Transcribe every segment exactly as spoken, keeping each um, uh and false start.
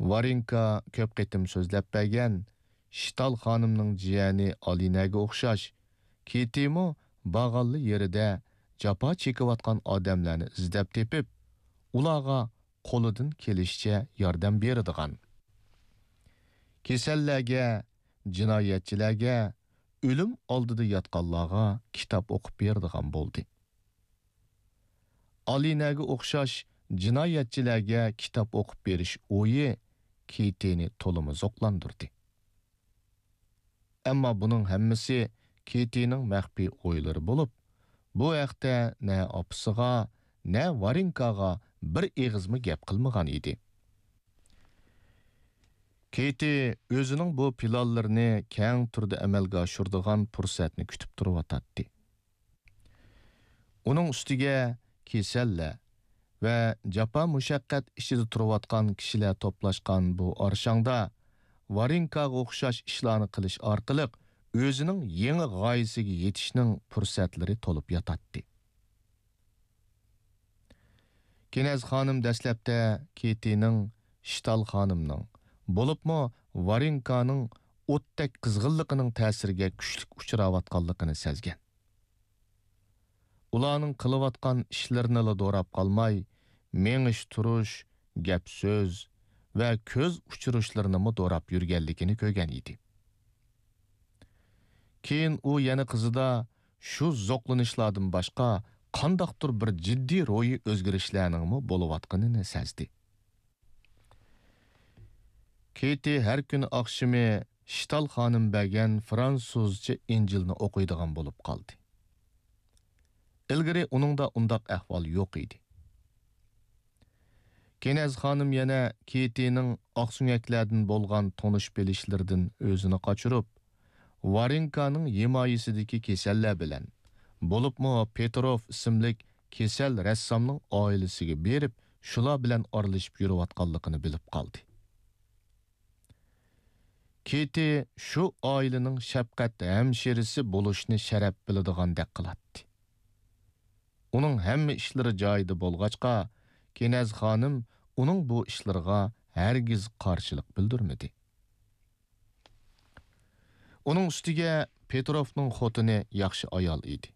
Varinka ko'p qitim so'zlab bergan Shital xonimning jiyani Alinaga o'xshash, Kitimo bag'alli yerida jafo chekayotgan odamlarni izlab tepib, ularga qo'lidan kelishicha yordam beradigan. Kasallarga, jinoyatchilarga, o'lim oldida yotganlarga kitob o'qib beradigan bo'ldi. Alinaga o'xshash jinoyatchilarga kitob o'qib berish o'yi Kitini to'limi zo'qlandirdi. Ammo buning hammasi Kitining maxfiy o'ylari bo'lib, bu haqda na opisiga, na Varinkaga bir eg'izmi gap qilmagan edi. Kiti o'zining bu planlarini keng turda amalga oshiradigan fursatni kutib turib uning ustiga kasallar va jafo mushaqqat ichida turayotgan kishilar to'plashgan bu orshangda Varinkaga o'xshash ishlarni qilish orqali o'zining yangi g'oyasiga yetishning fursatlari to'lib yotadi. Kinaz xonim dastlabda Kitining, Shital xonimning, bo'libmi Varinkaning o'tdak qizg'inligining ta'siriga kuchlik uchrayotganligini sezgan. Ularning qilayotgan ishlarini do'rab qolmay, mengish turish, gap so'z va ko'z uchirishlarni do'rab yurganligini ko'rgan edi. Keyin u yana qizida shu zo'qlanishlardan boshqa qandaqdir bir jiddiy ro'yi o'zgarishlarning bo'layotganini sezdi. Kiti har kuni oqshimi Shital xonim bergan fransuzcha Injilni o'qiydigan bo'lib qoldi. Ilgari uningda undaq ahvol yo'q edi. Kinaz xonim yana Kitining oqsunyaklardan bo'lgan tonish bilishlardan o'zini qochirib, Varinkaning himoyasidagi kasallar bilan, bo'libmi Petrov ismli kasal rassomning oilasiga berib, shular bilan oralashib yurayotganligini bilib qoldi. Kiti shu oilaning shafqat hamshirisi bo'lishni sharaf biladigandek qiladi. Uning hamma ishlari joyida bo'lg'achqa, Kinaz xonim uning bu ishlarga hargiz qarshilik bildirmadi. Uning ustiga Petrovning xotini yaxshi ayol edi.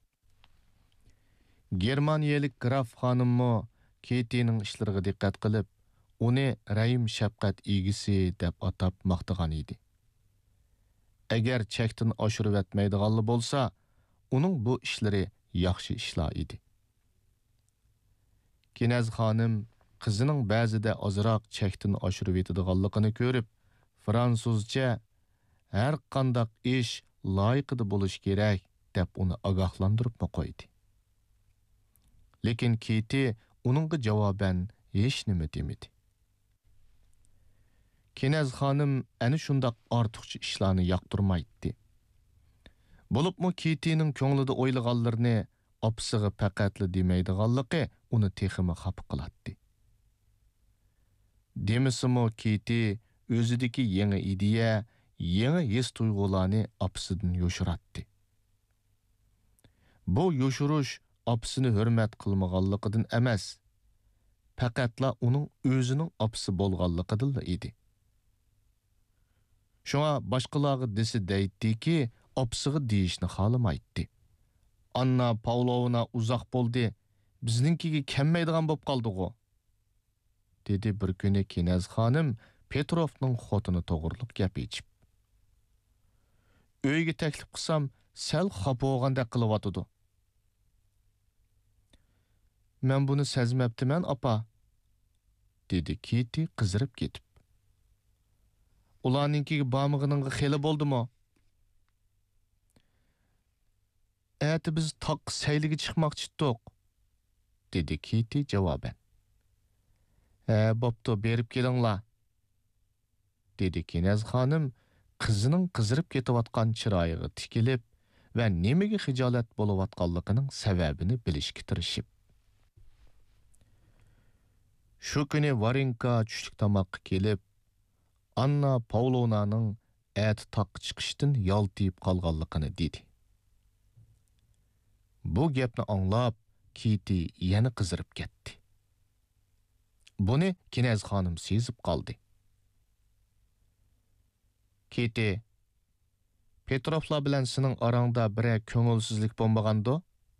Germaniyalik graf xonimmo Kitining ishlariga diqqat qilib, uni Rahim shafqat egisi deb atab maqtagan edi. Agar chekdan oshirib etmaydiganli bo'lsa, uning bu ishlari yaxshi ishlar edi. Kinaz xonim qizining ba'zida ozroq chekdan oshirib etadiganligini ko'rib, fransuzcha har qanday ish loyiqida bo'lish kerak deb uni ogohlantirib qo'ydi. Lekin Kiti uningga javoban hech nima demadi. Kinaz xonim ana shunday ortiqcha ishlarni yoqtirmaydi. Bo'libmi Kitining ko'nglida o'ylaganlarini opisiga faqatli demaydiganligi uni teximi xafa qiladi. Demisimi Kiti o'zidagi yangi ideya, yangi his tuyg'ularni opisidan yo'shiratdi. Bu yo'shirish opisini hurmat qilmaganligidan emas, faqatla uning o'zining opisi bo'lganligidan edi. Shunga boshqalarga desi deytdiki, opisiga deyishni xohlamaydi. Anna Pavlovna uzoq bo'ldi, bizninkiga kelmaydigan bo'lib qoldi-ku, dedi bir kuni Kinaz xonim Petrovning xotini to'g'riliq gap echib. Uyga taklif qilsam, sal xafa bo'lgandek qilyotdi. Men buni sezmabdiman, opa, dedi Kiti qizirib ketib. Ularninkiga bormag'iningga xeli bo'ldimi? Ati biz toq sayliga chiqmoqchi edik, dedi Kiti javoban. Ha, bo'pti, berib kelinglar, dedi Kinaz xonim qizining qizirib ketayotgan chiroyiga tikilib va nimaga xijolat bo'layotganligining sababini bilishga tirishib. Shu kuni Varinka tushlik tomoqqa kelib, Anna Pavlovnaning ati toq chiqishdan yoltiyib qolganligini dedi. Bu gapni anglab, Kiti yana qizirib ketdi. Buni Kinaz xonim sezib qoldi. Keti, Petrovlar bilan sening orangda bir ko'ngilsizlik bo'lmagando?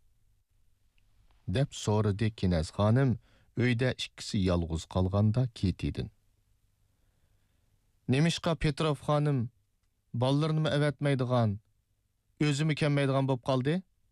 deb so'radi Kinaz xonim, uyda ikkisi yolg'iz qolganda Ketidan. Nemishqa Petrov xonim ballarını evetmeydigan, özümü kelmeydigan bo'lib qoldi?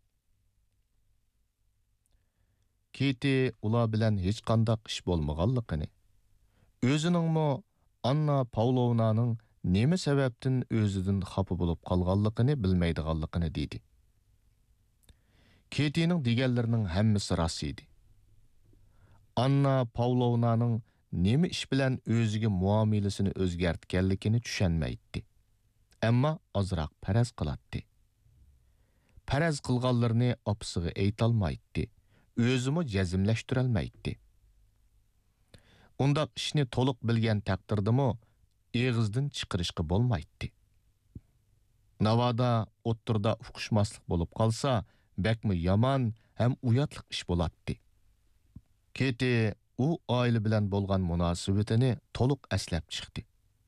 Keti ular bilan hech qandaq ish bo'lmaganligini, o'ziningmi Anna Pavlovnaning nima sababdan o'zidan xafa bo'lib qolganligini bilmaydiganligini dedi. Ketining deganlarining hammasi rost edi. Anna Pavlovnaning nima ish bilan o'ziga muomalasini o'zgartganligini tushunmaydi. Ammo ozroq faraz qiladi. Faraz qilganlarini opisiga aytolmaydi. O'zimi jazmlashtirolmaydi. Undaq ishni to'liq bilgan taqdirdimi, eg'izdan chiqarishga bo'lmaydi. Navoda o'ttirda uqishmaslik bo'lib qolsa, bakmi yomon ham uyatliq ish bo'ladi. Keti u oila bilan bo'lgan munosabatini to'liq aslab chiqdi.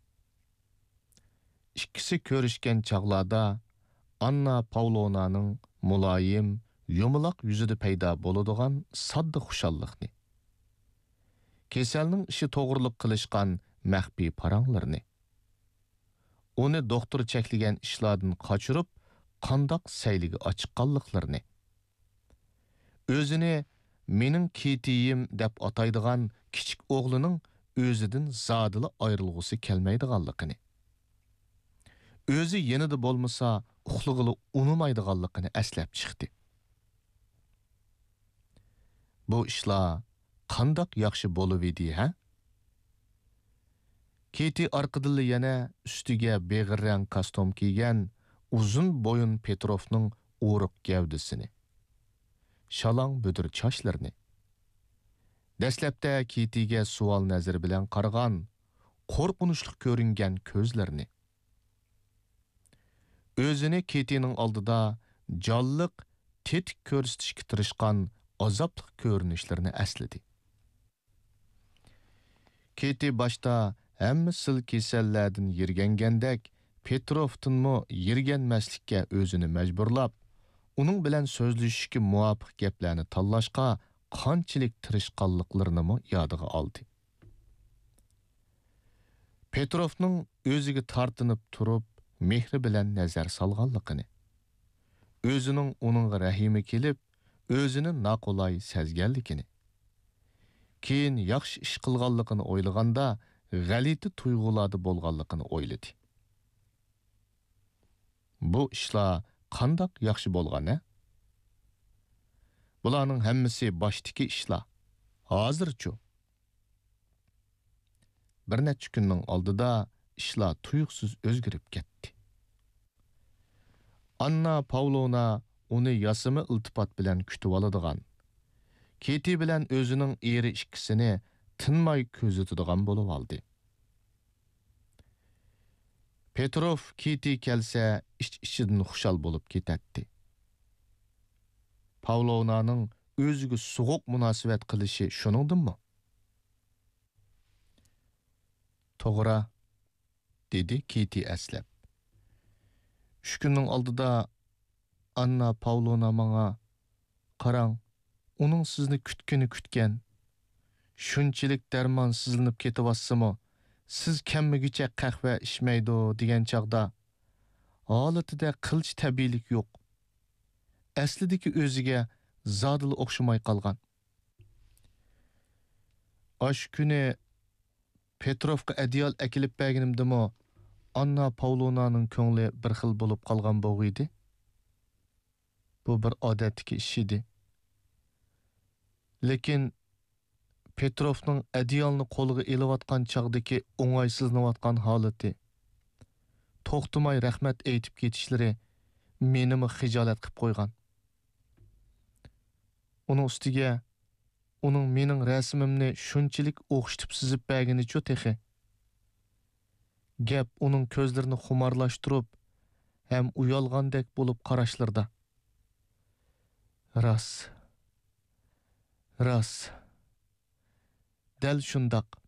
İkisi ko'rishgan chaqlarda Anna Pavlovnaning muloyim, yumaloq yuzida paydo bo'ladigan sodda xushalliqni, kasalning ishi to'g'riliq qilishgan maxfiy paranglarni, uni doktor cheklagan ishlardan qochirib, qandoq sayliga ochiqqanliklarini, o'zini mening ketiyim deb ataydigan kichik o'g'lining o'zidan zodila ayrilg'usi kelmaydiganligini, o'zi yanida bo'lmasa uxlig'ili unumaydiganligini aslab chiqdi. Bu ishlar qandoq yaxshi bo'lib edi, ha? Keti orqadilla yana ustiga beg'irrang kostyum kiygan uzun bo'yin Petrovning o'riq gavdasini, shalong budur chochlarini, dastlabda Ketiga savol nazari bilan qaragan, qo'rqinchli ko'ringan ko'zlarini, o'zini Ketining oldida jonliq, tetik ko'rsatishga tirishgan azobli ko'rinishlarini asladi. Keti boshda hamma sil kasallardan yirgangandek, Petrovdanmi yirganmaslikka o'zini majburlab, uning bilan so'zlashishga muvofiq gaplarni tanlashga qanchalik tirishqanliklarini yodiga oldi. Petrovning o'ziga tortinib turib, mehri bilan nazar solganligini, o'zining uningga rahimi kelib, o'zini naqulay sezganligini, keyin yaxshi ish qilganligini o'ylaganda g'alati tuyg'ularda bo'lganligini o'yladi. Bu ishlar qandoq yaxshi bo'lgan-a? Bularning hammasi boshdagi ishlar. Hozirchu. Bir necha kunning oldida ishlar tuyuqsiz o'zgarib ketdi. Anna Pavlovna uni yasimi iltifot bilan kutib oladigan, Keti bilan o'zining eri ikkisini tinmay ko'zatadigan bo'lib oldi. Petrov Keti kelsa ich-ichidan xushal bo'lib ketadi. Pavlovnaning o'ziga so'g'uq munosabat qilishi shuningdimi? To'g'ri, dedi Keti aslab. Shu kunning oldida Anna Pavlovna menga, qarang, uning sizni kutgani kutgan. Shunchalik darmon sizlanib ketyapsizmi? Siz kammigicha qahva ichmaydi degan chaqda holatida qilch tabiiylik yo'q. Aslidagi o'ziga zodil o'xshamay qolgan. Osh kuni Petrovga adiyal akilib berganimdimi, Anna Pavlovnaning ko'ngli bir xil bo'lib qolgan bo'g'iydi. Bu bir odatdagi ish edi. Lekin Petrovning adiyalni qo'liga elayotgan chaqdagi o'ng'aysizlanayotgan holati, to'xtamay rahmat aytib ketishlari menimi xijolat qilib qo'ygan. Uning ustiga uning mening rasmimni shunchalik o'xshatib sizib berganichu texi. Gap uning ko'zlarini xumarlashtirib, ham uyalgandek bo'lib qarashlarda. Ras. Ras. Dal shundoq.